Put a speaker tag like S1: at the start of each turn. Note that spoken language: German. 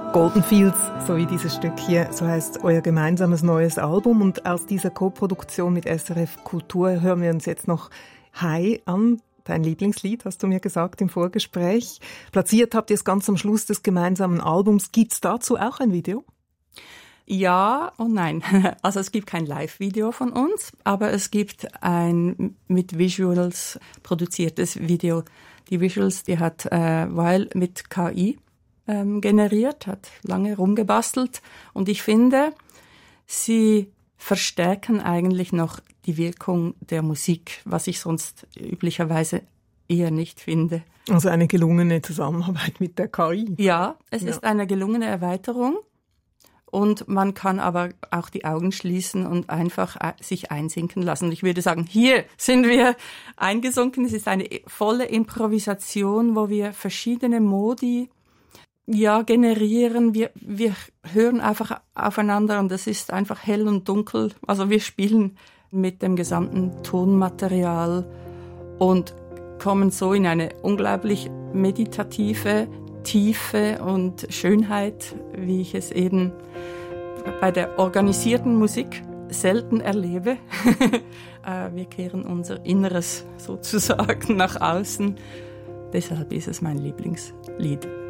S1: Golden Fields, so wie dieses Stück hier, so heißt euer gemeinsames neues Album. Und aus dieser Co-Produktion mit SRF Kultur hören wir uns jetzt noch Hi an. Dein Lieblingslied, hast du mir gesagt im Vorgespräch. Platziert habt ihr es ganz am Schluss des gemeinsamen Albums. Gibt's dazu auch ein Video?
S2: Ja und nein. Also es gibt kein Live-Video von uns, aber es gibt ein mit Visuals produziertes Video. Die Visuals, die hat Weil mit KI generiert, hat lange rumgebastelt. Und ich finde, sie verstärken eigentlich noch die Wirkung der Musik, was ich sonst üblicherweise eher nicht finde.
S1: Also eine gelungene Zusammenarbeit mit der KI.
S2: Ja, es ist eine gelungene Erweiterung. Und man kann aber auch die Augen schließen und einfach sich einsinken lassen. Ich würde sagen, hier sind wir eingesunken. Es ist eine volle Improvisation, wo wir verschiedene Modi generieren. Wir hören einfach aufeinander und es ist einfach hell und dunkel. Also wir spielen mit dem gesamten Tonmaterial und kommen so in eine unglaublich meditative Tiefe und Schönheit, wie ich es eben bei der organisierten Musik selten erlebe. Wir kehren unser Inneres sozusagen nach außen. Deshalb ist es mein Lieblingslied.